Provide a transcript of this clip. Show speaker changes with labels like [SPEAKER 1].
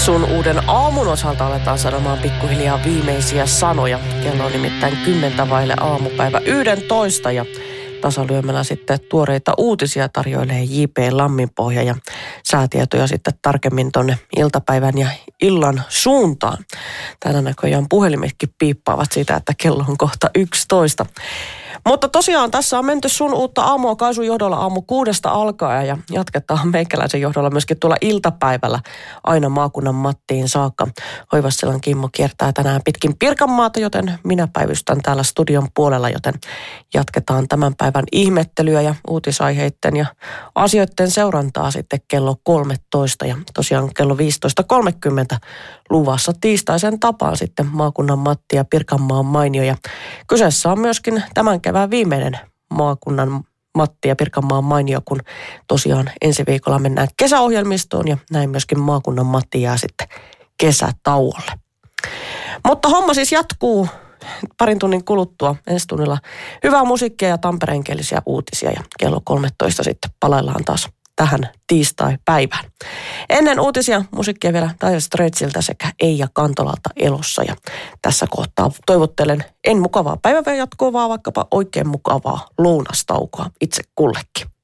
[SPEAKER 1] Sun uuden aamun osalta aletaan sanomaan pikkuhiljaa viimeisiä sanoja. Kello on nimittäin 10 vaille aamupäivä 11 ja tasalyömällä sitten tuoreita uutisia tarjoilee J.P. Lamminpohja ja säätietoja sitten tarkemmin tonne iltapäivän ja illan suuntaan. Täällä näköjään puhelimetkin piippaavat siitä, että kello on kohta 11. Mutta tosiaan tässä on menty sun uutta aamua Kaisun johdolla aamu 6 alkaen ja jatketaan meikäläisen johdolla myöskin tuolla iltapäivällä aina maakunnan Mattiin saakka. Hoivasselan Kimmo kiertää tänään pitkin Pirkanmaata, joten minä päivystän täällä studion puolella, joten jatketaan tämän päivän ihmettelyä ja uutisaiheiden ja asioiden seurantaa sitten kello 13 ja tosiaan kello 15.30 luvassa tiistaisen tapaan sitten maakunnan Matti ja Pirkanmaan mainio ja kyseessä on myöskin tämän kevään viimeinen maakunnan Matti ja Pirkanmaan mainio, kun tosiaan ensi viikolla mennään kesäohjelmistoon ja näin myöskin maakunnan Matti jää sitten kesätauolle. Mutta homma siis jatkuu parin tunnin kuluttua ensi tunnilla hyvää musiikkia ja tampereenkielisiä uutisia ja kello 13 sitten palaillaan taas tähän tiistai-päivään. Ennen uutisia musiikkia vielä Dire Straitsiltä sekä Eija Kantolalta Elossa ja tässä kohtaa toivottelen en mukavaa päivänjatkoa, vaan vaikkapa oikein mukavaa lounastaukoa itse kullekin.